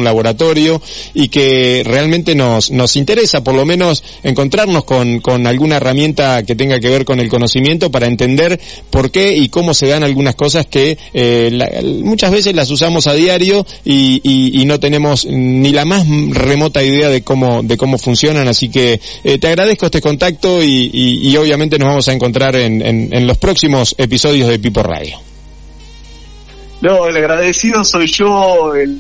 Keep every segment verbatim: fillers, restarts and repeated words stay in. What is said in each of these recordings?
laboratorio y que realmente nos nos interesa por lo menos encontrarnos con con alguna herramienta que tenga que ver con el conocimiento para entender por qué y cómo se dan algunas cosas que eh, la, muchas veces las usamos a diario y, y, y no tenemos ni la más remota idea de cómo de cómo funcionan, así que eh, te agradezco este contacto y, y, y obviamente nos vamos a encontrar en, en, en los próximos episodios de Pipo Radio. No, el agradecido soy yo, el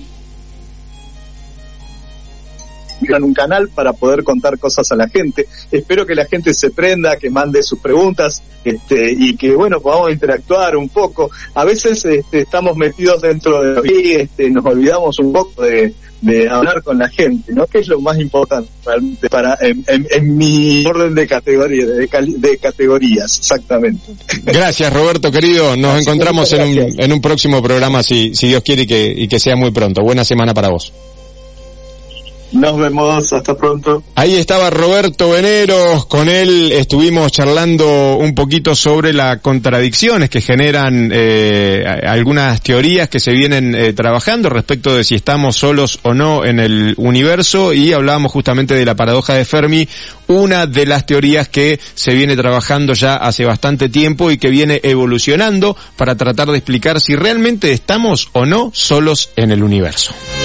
en un canal para poder contar cosas a la gente. Espero que la gente se prenda, que mande sus preguntas, este, y que bueno, podamos interactuar un poco. A veces este, estamos metidos dentro de lo que este, nos olvidamos un poco de, de hablar con la gente, ¿no? Que es lo más importante realmente para en, en, en mi orden de categoría, de, cali, de categorías, exactamente. Gracias, Roberto, querido. Nos Así encontramos en un, en un próximo programa, si, si Dios quiere, y que, y que sea muy pronto. Buena semana para vos. Nos vemos, hasta pronto. Ahí estaba Roberto Veneros, con él estuvimos charlando un poquito sobre las contradicciones que generan eh, algunas teorías que se vienen eh, trabajando respecto de si estamos solos o no en el universo, y hablábamos justamente de la paradoja de Fermi, una de las teorías que se viene trabajando ya hace bastante tiempo y que viene evolucionando para tratar de explicar si realmente estamos o no solos en el universo.